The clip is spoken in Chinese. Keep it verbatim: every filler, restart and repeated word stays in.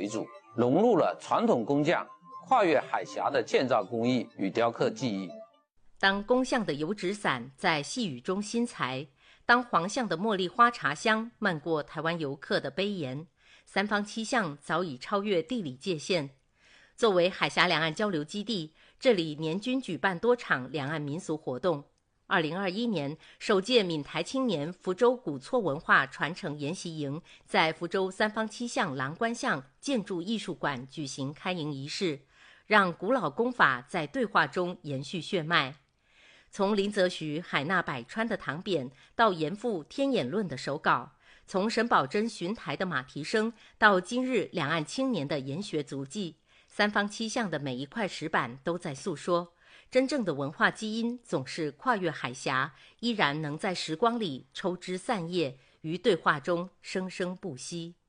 为主，融入了传统工匠跨越海峡的建造工艺与雕刻技艺。 当工匠的油纸伞在细雨中新裁，当黄巷的茉莉花茶香漫过台湾游客的杯沿，三坊七巷早已超越地理界限。作为海峡两岸交流基地，这里年均举办多场两岸民俗活动。二零二一年，首届闽台青年福州古厝文化传承研习营在福州三坊七巷郎官巷建筑艺术馆举行开营仪式，让古老工法在对话中延续血脉。从林则徐海纳百川的唐匾到严复天演论的手稿，从沈葆桢巡台的马蹄声到今日两岸青年的研学足迹，三坊七巷的每一块石板都在诉说，真正的文化基因总是跨越海峡，依然能在时光里抽枝散叶，于对话中生生不息。